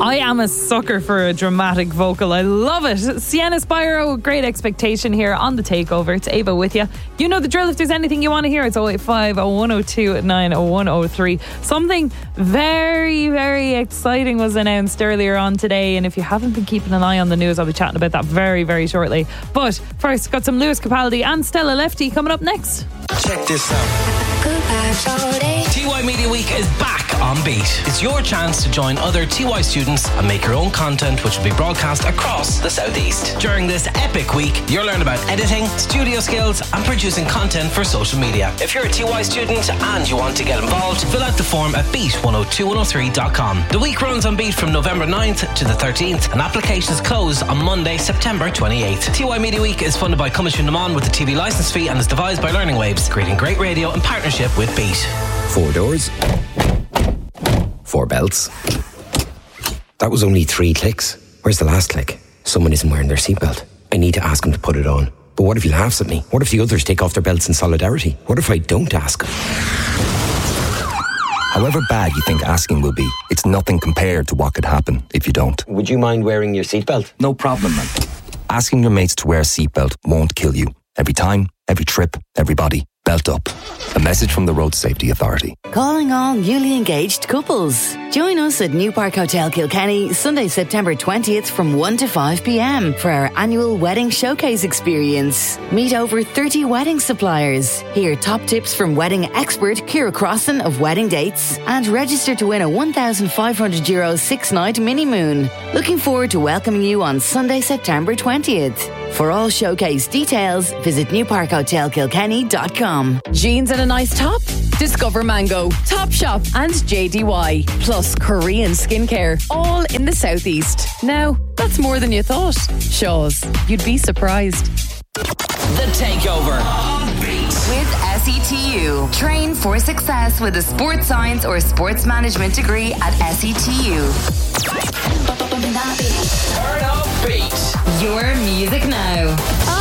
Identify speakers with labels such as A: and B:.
A: I am a sucker for a dramatic vocal. I love it. Sienna Spyro, Great Expectation here on The Takeover. It's Ava with you. You know the drill. If there's anything you want to hear, it's 085 0102 90103. Something very, very exciting was announced earlier on today, and if you haven't been keeping an eye on the news, I'll be chatting about that very, very shortly. But first, got some Lewis Capaldi and Stella Lefty coming up next.
B: Check this out. TY Media Week is back on Beat. It's your chance to join other TY students and make your own content, which will be broadcast across the Southeast. During this epic week, you'll learn about editing, studio skills and producing content for social media. If you're a TY student and you want to get involved, fill out the form at beat102103.com. The week runs on Beat from November 9th to the 13th and applications close on Monday, September 28th. TY Media Week is funded by Cummins Naman with the TV licence fee and is devised by Learning Waves, creating great radio in partnership with Beat.
C: 4 doors, 4 belts. That was only 3 clicks. Where's the last click? Someone isn't wearing their seatbelt. I need to ask him to put it on. But what if he laughs at me? What if the others take off their belts in solidarity? What if I don't ask him?
D: However bad you think asking will be, it's nothing compared to what could happen if you don't.
C: Would you mind wearing your seatbelt?
D: No problem, man. Asking your mates to wear a seatbelt won't kill you. Every time, every trip, everybody. Belt up. A message from the Road Safety Authority.
E: Calling all newly engaged couples. Join us at New Park Hotel Kilkenny Sunday, September 20th from 1 to 5 p.m. for our annual wedding showcase experience. Meet over 30 wedding suppliers. Hear top tips from wedding expert Ciara Crossan of Wedding Dates and register to win a €1,500 6-night mini moon. Looking forward to welcoming you on Sunday, September 20th. For all showcase details, visit newparkhotelkilkenny.com.
F: Jeans and a nice top? Discover Mango, Topshop and JDY. Plus Korean skincare. All in the Southeast. Now, that's more than you thought. Shaw's. You'd be surprised.
B: The Takeover.
G: With SETU. Train for success with a sports science or sports management degree at SETU.
B: Turn up Beat.
G: Your music now.